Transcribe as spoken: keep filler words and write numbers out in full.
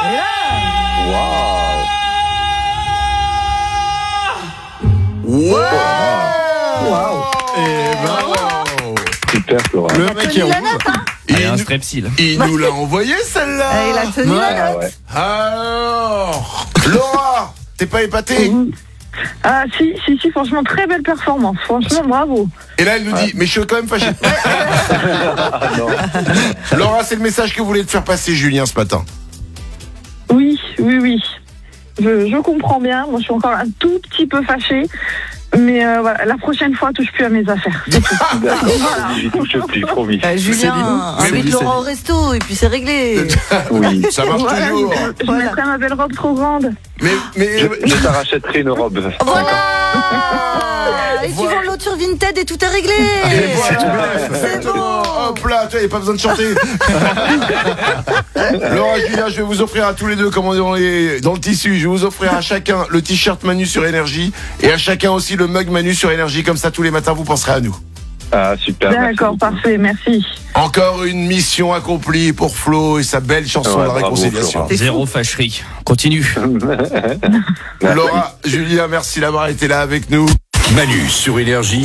Waouh. Wow. Wow. Et bravo. Super, Flora. Le mec est rouge. Il a un nous- strepsil. il nous l'a envoyé celle-là. Ah, il a tenu Ouais. la Ah note. ouais. Alors, Laura, t'es pas épatée? Ah si, si, si, franchement, très belle performance. Franchement, bravo. Et là, elle nous dit, mais je suis quand même fâché. Ah non. Laura, c'est le message que voulait te faire passer Julien ce matin. Oui, oui, oui. Je, je comprends bien. Moi, je suis encore un tout petit peu fâchée. Mais euh, voilà, la prochaine fois, touche plus à mes affaires. D'accord. Voilà. J'y touche plus, promis. Euh, Julien, Mais invite oui, Laurent au resto et puis c'est réglé. Oui. Ça marche Voilà, toujours. je, je Voilà. mettrai ma belle robe trop grande. Mais, mais, Je, je t'arrachèterai une robe. Voilà. Et tu Voilà. vends l'autre sur Vinted et tout est réglé. Et voilà. C'est bon. Hop là, tu vois, il n'y a pas besoin de chanter. Laura, Julien, je vais vous offrir à tous les deux, comme on est dans, les- dans le tissu, je vais vous offrir à chacun le t-shirt Manu sur Énergie et à chacun aussi le mug Manu sur Énergie. Comme ça, tous les matins, vous penserez à nous. Ah, super. merci D'accord, beaucoup. parfait, merci. Encore une mission accomplie pour Flo et sa belle chanson Ouais, La bravo, Réconciliation. Flora. Zéro fâcherie. Continue. Laura, Julien, merci d'avoir été là avec nous. Manu sur Énergie.